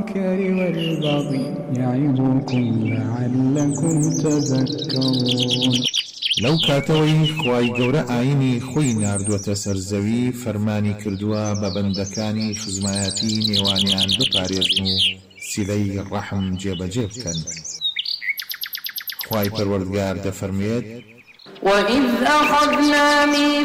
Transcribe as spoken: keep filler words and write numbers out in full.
المنكر والبغي يعظكم لعلكم تذكرون. لەو کاتەوەی خوای گەورە ئاینی خۆی ناردووەتە سەرزەوی فەرمانی کردووە بە بەندەکانی خزمایەتی نێوانیان بپارێزن و سیلەی ڕەحم جێبەجێ بکەن. خوای پەروەردگار دەفەرمێت: وَإِذْ أَخَذْنَا